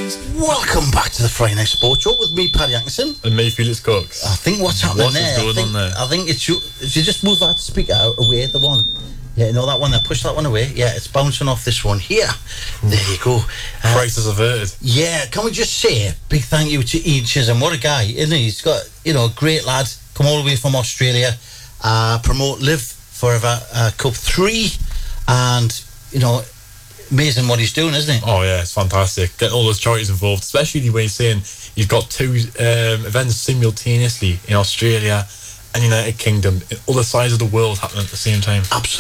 Welcome back to the Friday Night Sports Show with me, Paddy Atkinson. And me, Felix Cox. I think what's happening What there, is going on there? I think it's you just move that speaker away, the one. Yeah, you know that one there, push that one away. Yeah, it's bouncing off this one here. There you go. Crisis averted. Yeah, can we just say big thank you to Ian Chisholm. What a guy, isn't he? He's got, great lad, come all the way from Australia, promote Live Forever Cup 3, and, amazing what he's doing, isn't he? Oh yeah, it's fantastic. Getting all those charities involved, especially when he's saying you've got two events simultaneously in Australia and United Kingdom, in other sides of the world happening at the same time. Absolutely.